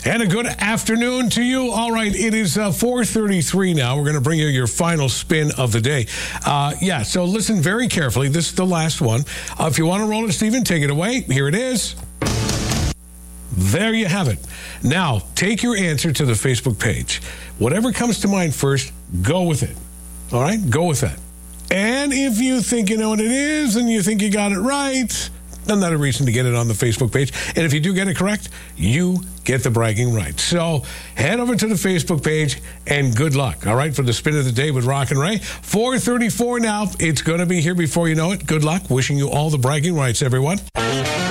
And a good afternoon to you. All right, it is 4:33 now. We're going to bring you your final spin of the day. So listen very carefully. This is the last one. If you want to roll it, Stephen, take it away. Here it is. There you have it. Now, take your answer to the Facebook page. Whatever comes to mind first, go with it. All right? Go with that. And if you think you know what it is and you think you got it right, another reason to get it on the Facebook page. And if you do get it correct, you get the bragging rights. So head over to the Facebook page and good luck. All right, for the spin of the day with Rock and Ray. 4:34 now. It's going to be here before you know it. Good luck. Wishing you all the bragging rights, everyone.